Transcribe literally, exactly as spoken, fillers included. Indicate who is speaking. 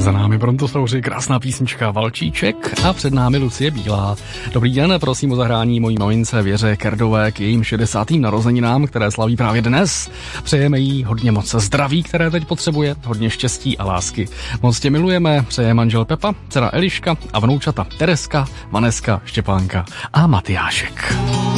Speaker 1: Za námi Brontosauři, krásná písnička Valčíček a před námi Lucie Bílá. Dobrý den, prosím o zahrání mojí mamince Věře Kerdové k jejím šedesátým narozeninám, které slaví právě dnes. Přejeme jí hodně moc zdraví, které teď potřebuje, hodně štěstí a lásky. Moc tě milujeme, přeje manžel Pepa, dcera Eliška a vnoučata Tereska, Vaneska, Štěpánka a Matyášek.